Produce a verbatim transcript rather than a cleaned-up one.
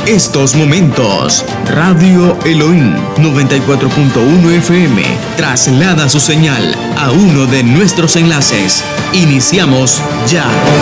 estos momentos. Radio Elohim noventa y cuatro punto uno F M traslada su señal a uno de nuestros enlaces. Iniciamos ya.